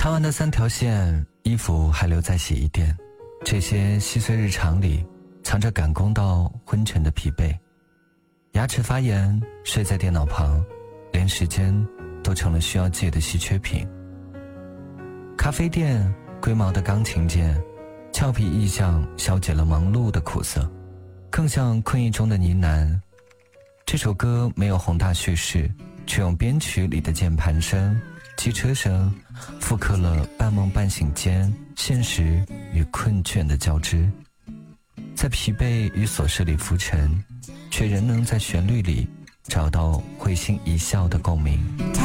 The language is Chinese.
擦完的3条线，衣服还留在洗衣店。这些细碎日常里，藏着赶工到昏沉的疲惫。牙齿发炎，睡在电脑旁，连时间都成了需要借的稀缺品。咖啡店，龟毛的钢琴键，俏皮意象消解了忙碌的苦涩，更像困意中的呢喃。这首歌没有宏大叙事，却用编曲里的键盘声、机车声复刻了半梦半醒间现实与困倦的交织，在疲惫与琐事里浮沉，却仍能在旋律里找到会心一笑的共鸣。